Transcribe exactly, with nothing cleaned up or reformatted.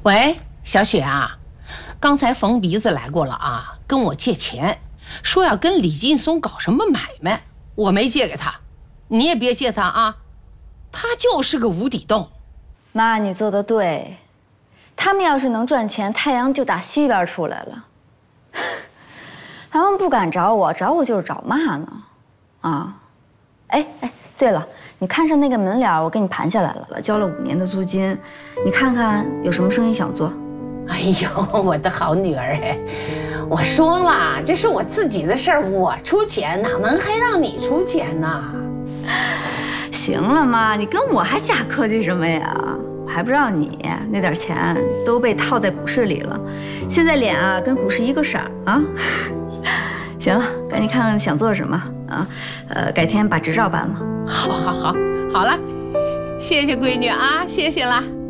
喂，小雪啊，刚才冯鼻子来过了啊，跟我借钱，说要跟李劲松搞什么买卖，我没借给他，你也别借他啊，他就是个无底洞。 妈，你做的对，他们要是能赚钱，太阳就打西边出来了。他们不敢找我，找我就是找嘛呢？啊，哎哎，对了，你看上那个门脸，我给你盘下来了，交了五年的租金，你看看有什么生意想做？ 哎呦，我的好女儿哎，我说了，这是我自己的事儿，我出钱哪能还让你出钱呢？ 行了妈，你跟我还假客气什么呀？我还不知道你那点钱都被套在股市里了，现在脸啊跟股市一个色儿啊。行了，赶紧看看想做什么啊？呃，改天把执照办了。 好，好，好，好了，谢谢闺女啊，谢谢了。